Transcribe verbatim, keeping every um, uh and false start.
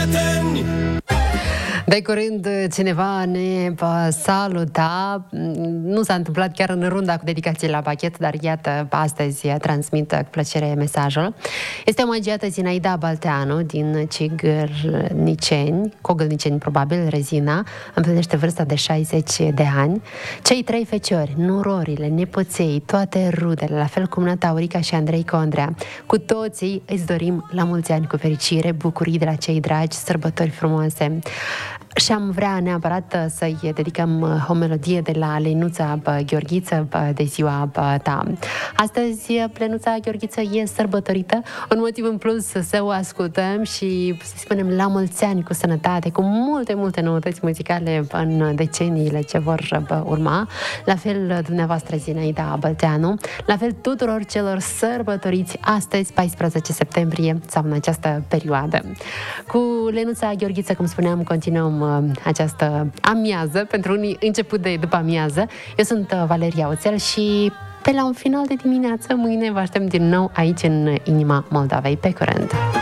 De curând cineva ne saluta. Nu s-a întâmplat chiar în runda cu dedicație la pachet, dar iată, astăzi transmit cu plăcere mesajul. Este omagiată Zinaida Balteanu din Cigârniceni, Cogălniceni probabil, Rezina, împlinește vârsta de șaizeci de ani. Cei trei feciori, nurorile, nepoței, toate rudele, la fel cum Nata Aurica și Andrei Condrea, cu toții îți dorim la mulți ani cu fericire, bucurii de la cei dragi, sărbători frumoase. Și am vrea neapărat să-i dedicăm o melodie de la Lenuța Gheorghiță de ziua ta. Astăzi Lenuța Gheorghiță e sărbătorită, un motiv în plus să o ascultăm și să spunem la mulți ani cu sănătate, cu multe, multe noutăți muzicale în deceniile ce vor urma. La fel dumneavoastră Zinaida Balteanu, la fel tuturor celor sărbătoriți astăzi, paisprezece septembrie, sau în această perioadă. Cu Lenuța Gheorghiță, cum spuneam, continuăm această amiază, pentru unii început de după amiază. Eu sunt Valeria Oțel și pe la un final de dimineață, mâine vă aștept din nou aici în inima Moldovei. Pe curând!